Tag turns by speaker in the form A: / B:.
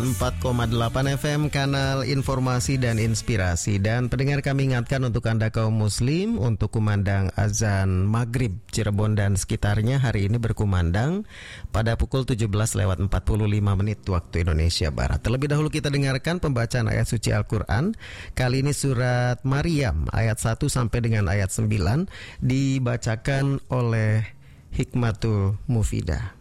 A: 4,8 FM kanal informasi dan inspirasi. Dan pendengar, kami ingatkan untuk Anda kaum muslim untuk kumandang azan maghrib Cirebon dan sekitarnya hari ini berkumandang pada pukul 17:45 waktu Indonesia Barat. Terlebih dahulu kita dengarkan pembacaan ayat suci Al-Quran. Kali ini surat Maryam ayat 1 sampai dengan ayat 9 dibacakan oleh Hikmatul Mufidah.